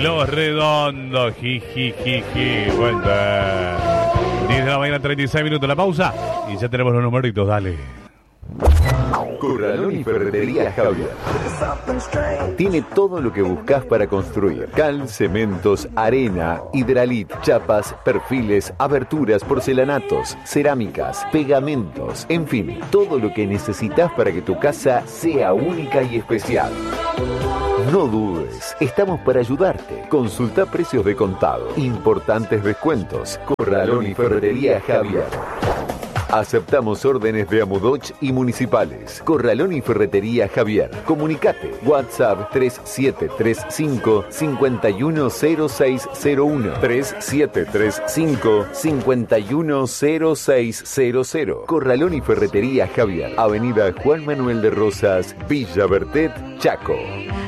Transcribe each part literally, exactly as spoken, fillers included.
Los Redondos. Jijijiji. Vuelta. diez de la mañana, treinta y seis minutos. La pausa. Y ya tenemos los numeritos. Dale. Corralón y Ferretería Javier tiene todo lo que buscas para construir: cal, cementos, arena, hidralit, chapas, perfiles, aberturas, porcelanatos, cerámicas, pegamentos, en fin, todo lo que necesitas para que tu casa sea única y especial. No dudes, estamos para ayudarte. Consulta precios de contado, importantes descuentos. Corralón y Ferretería Javier. Aceptamos órdenes de Amudoch y municipales. Corralón y Ferretería Javier. Comunicate. WhatsApp tres siete tres cinco, cinco uno cero seis cero uno. tres siete tres cinco, cinco uno cero seis cero cero. Corralón y Ferretería Javier. Avenida Juan Manuel de Rosas, Villa Bertet, Chaco.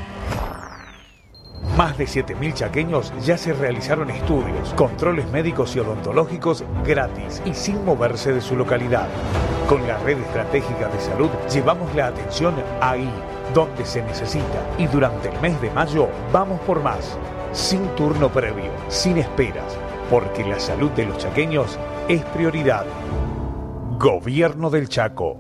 Más de siete mil chaqueños ya se realizaron estudios, controles médicos y odontológicos gratis y sin moverse de su localidad. Con la red estratégica de salud llevamos la atención ahí, donde se necesita, y durante el mes de mayo vamos por más, sin turno previo, sin esperas, porque la salud de los chaqueños es prioridad. Gobierno del Chaco.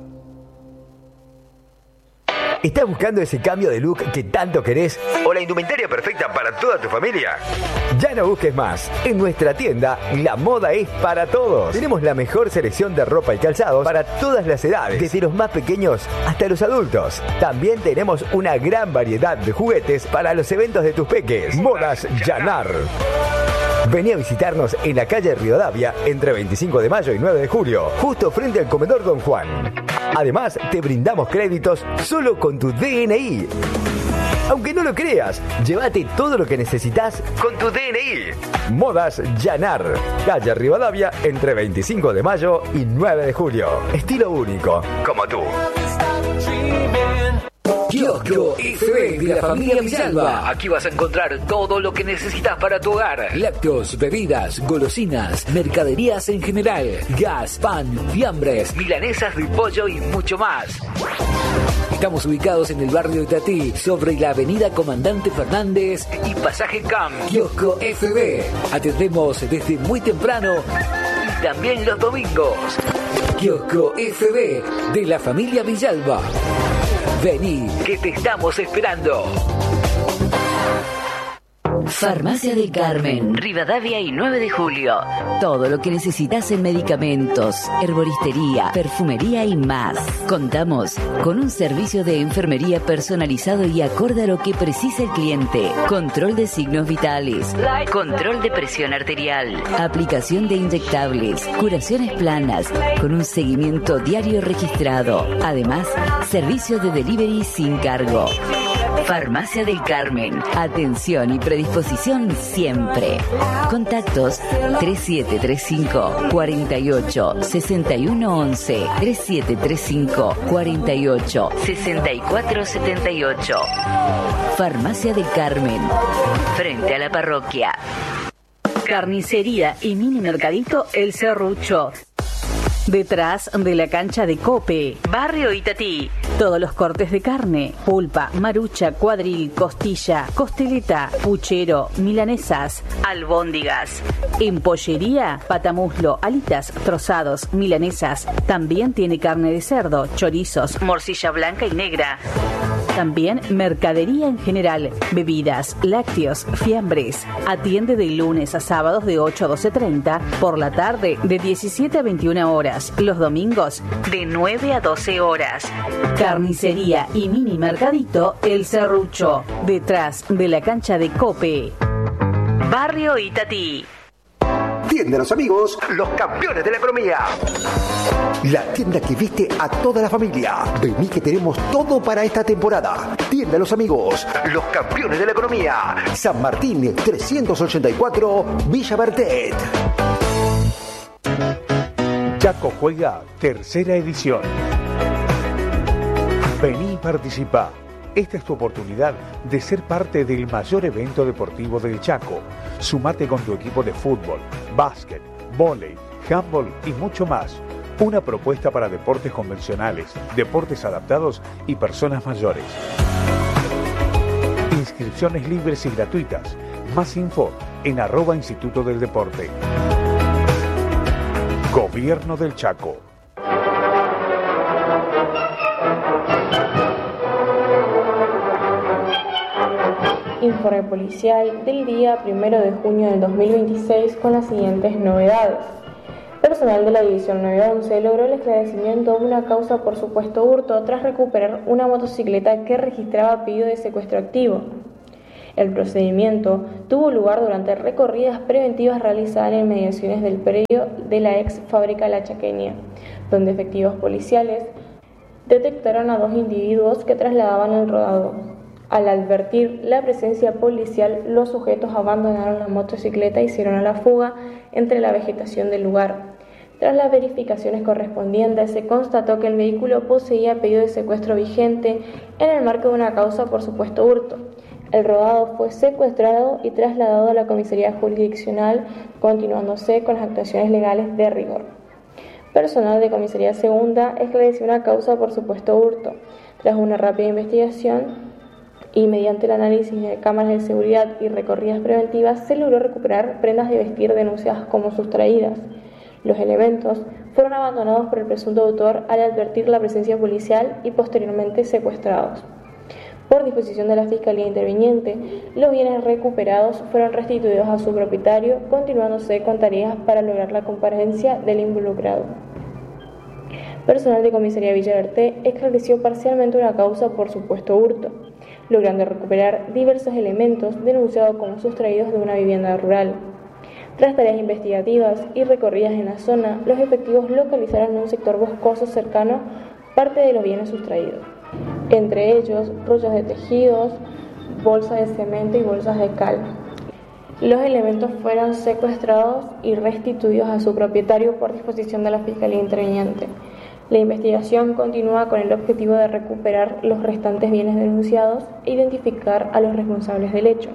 ¿Estás buscando ese cambio de look que tanto querés? ¿O la indumentaria perfecta para toda tu familia? Ya no busques más. En nuestra tienda, la moda es para todos. Tenemos la mejor selección de ropa y calzados para todas las edades, desde los más pequeños hasta los adultos. También tenemos una gran variedad de juguetes para los eventos de tus peques. Modas Llanar. Vení a visitarnos en la calle Rivadavia entre veinticinco de mayo y nueve de julio, justo frente al comedor Don Juan. Además, te brindamos créditos solo con tu D N I. Aunque no lo creas, llévate todo lo que necesitas con tu D N I. Modas Llanar, calle Rivadavia entre veinticinco de mayo y nueve de julio. Estilo único, como tú. Kiosco F B de la familia Villalba. Aquí vas a encontrar todo lo que necesitas para tu hogar: lácteos, bebidas, golosinas, mercaderías en general, gas, pan, fiambres, milanesas de pollo y mucho más. Estamos ubicados en el barrio de Tatí, sobre la avenida Comandante Fernández y Pasaje Cam. Kiosco F B. Atendemos desde muy temprano y también los domingos. Kiosco F B de la familia Villalba. Vení, que te estamos esperando. Farmacia del Carmen, Rivadavia y nueve de julio. Todo lo que necesitas en medicamentos, herboristería, perfumería y más. Contamos con un servicio de enfermería personalizado y acorde a lo que precisa el cliente. Control de signos vitales, control de presión arterial, aplicación de inyectables, curaciones planas, con un seguimiento diario registrado. Además, servicio de delivery sin cargo. Farmacia del Carmen. Atención y predisposición siempre. Contactos tres siete tres cinco, cuatro ocho, seis uno once, tres siete tres cinco, cuatro ocho, seis cuatro siete ocho. Farmacia del Carmen. Frente a la parroquia. Carnicería y mini mercadito El Serrucho. Detrás de la cancha de Cope, Barrio Itatí. Todos los cortes de carne: pulpa, marucha, cuadril, costilla, costeleta, puchero, milanesas, albóndigas. En pollería, patamuslo, alitas, trozados, milanesas. También tiene carne de cerdo, chorizos, morcilla blanca y negra. También mercadería en general, bebidas, lácteos, fiambres. Atiende de lunes a sábados de ocho a doce treinta, por la tarde de diecisiete a veintiuna horas, los domingos de nueve a doce horas. Carnicería y mini mercadito El Serrucho, detrás de la cancha de Cope. Barrio Itatí. Tienda de los amigos, los campeones de la economía. La tienda que viste a toda la familia. Vení que tenemos todo para esta temporada. Tienda de los amigos, los campeones de la economía. San Martín trescientos ochenta y cuatro, Villa Bertet. Chaco juega tercera edición. Vení y participa. Esta es tu oportunidad de ser parte del mayor evento deportivo del Chaco. Sumate con tu equipo de fútbol, básquet, vóley, handball y mucho más. Una propuesta para deportes convencionales, deportes adaptados y personas mayores. Inscripciones libres y gratuitas. Más info en arroba Instituto del Deporte. Gobierno del Chaco. Informe policial del día primero de junio del dos mil veintiséis con las siguientes novedades. Personal de la División nueve once logró el esclarecimiento de una causa por supuesto hurto tras recuperar una motocicleta que registraba pedido de secuestro activo. El procedimiento tuvo lugar durante recorridas preventivas realizadas en inmediaciones del predio de la ex fábrica La Chaqueña, donde efectivos policiales detectaron a dos individuos que trasladaban el rodado. Al advertir la presencia policial, los sujetos abandonaron la motocicleta y hicieron a la fuga entre la vegetación del lugar. Tras las verificaciones correspondientes, se constató que el vehículo poseía pedido de secuestro vigente en el marco de una causa por supuesto hurto. El rodado fue secuestrado y trasladado a la comisaría jurisdiccional, continuándose con las actuaciones legales de rigor. Personal de comisaría segunda esclareció una causa por supuesto hurto. Tras una rápida investigación y mediante el análisis de cámaras de seguridad y recorridas preventivas, se logró recuperar prendas de vestir denunciadas como sustraídas. Los elementos fueron abandonados por el presunto autor al advertir la presencia policial y posteriormente secuestrados. Por disposición de la Fiscalía Interviniente, los bienes recuperados fueron restituidos a su propietario, continuándose con tareas para lograr la comparecencia del involucrado. Personal de Comisaría Villa Berté esclareció parcialmente una causa por supuesto hurto, logrando recuperar diversos elementos denunciados como sustraídos de una vivienda rural. Tras tareas investigativas y recorridas en la zona, los efectivos localizaron en un sector boscoso cercano parte de los bienes sustraídos, entre ellos rollos de tejidos, bolsas de cemento y bolsas de cal. Los elementos fueron secuestrados y restituidos a su propietario por disposición de la Fiscalía Interviniente. La investigación continúa con el objetivo de recuperar los restantes bienes denunciados e identificar a los responsables del hecho.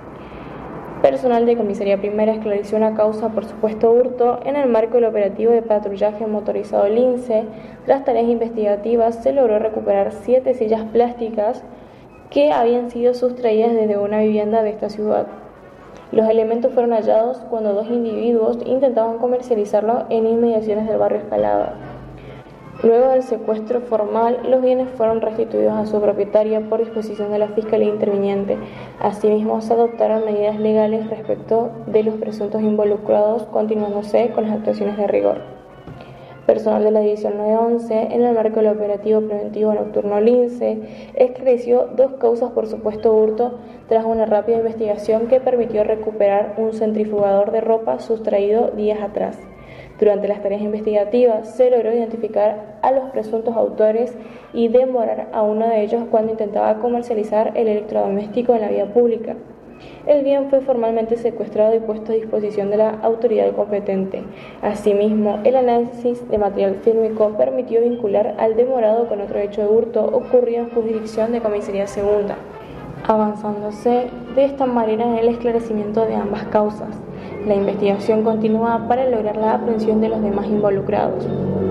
Personal de Comisaría Primera esclareció una causa por supuesto hurto en el marco del operativo de patrullaje motorizado Lince. Tras tareas investigativas se logró recuperar siete sillas plásticas que habían sido sustraídas desde una vivienda de esta ciudad. Los elementos fueron hallados cuando dos individuos intentaban comercializarlo en inmediaciones del barrio Escalada. Luego del secuestro formal, los bienes fueron restituidos a su propietaria por disposición de la Fiscalía Interviniente. Asimismo, se adoptaron medidas legales respecto de los presuntos involucrados, continuándose con las actuaciones de rigor. Personal de la División nueve once, en el marco del operativo preventivo nocturno Lince, esclareció dos causas por supuesto hurto tras una rápida investigación que permitió recuperar un centrifugador de ropa sustraído días atrás. Durante las tareas investigativas se logró identificar a los presuntos autores y demorar a uno de ellos cuando intentaba comercializar el electrodoméstico en la vía pública. El bien fue formalmente secuestrado y puesto a disposición de la autoridad competente. Asimismo, el análisis de material fílmico permitió vincular al demorado con otro hecho de hurto ocurrido en jurisdicción de Comisaría Segunda, avanzándose de esta manera en el esclarecimiento de ambas causas. La investigación continúa para lograr la aprehensión de los demás involucrados.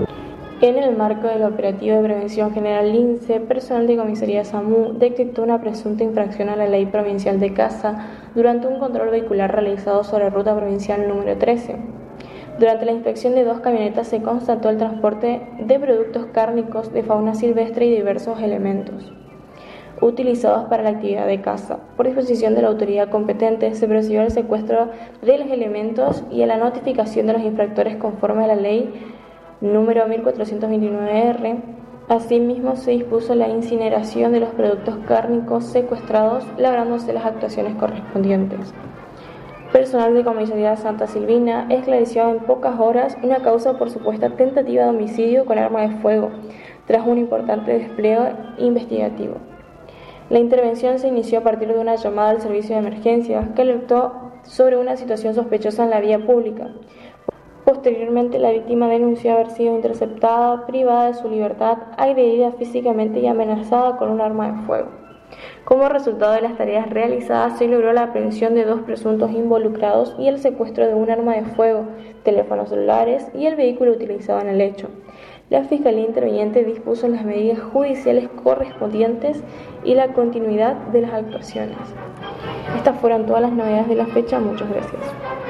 En el marco del operativo de prevención general Lince, personal de Comisaría SAMU detectó una presunta infracción a la Ley Provincial de Caza durante un control vehicular realizado sobre ruta provincial número trece. Durante la inspección de dos camionetas se constató el transporte de productos cárnicos de fauna silvestre y diversos elementos utilizados para la actividad de caza. Por disposición de la autoridad competente, se procedió al secuestro de los elementos y a la notificación de los infractores conforme a la ley número mil cuatrocientos veintinueve R. Asimismo, se dispuso la incineración de los productos cárnicos secuestrados, labrándose las actuaciones correspondientes. Personal de Comisaría Santa Silvina esclareció en pocas horas una causa por supuesta tentativa de homicidio con arma de fuego, tras un importante despliegue investigativo. La intervención se inició a partir de una llamada al servicio de emergencias que alertó sobre una situación sospechosa en la vía pública. Posteriormente, la víctima denunció haber sido interceptada, privada de su libertad, agredida físicamente y amenazada con un arma de fuego. Como resultado de las tareas realizadas, se logró la aprehensión de dos presuntos involucrados y el secuestro de un arma de fuego, teléfonos celulares y el vehículo utilizado en el hecho. La Fiscalía Interviniente dispuso las medidas judiciales correspondientes y la continuidad de las actuaciones. Estas fueron todas las novedades de la fecha. Muchas gracias.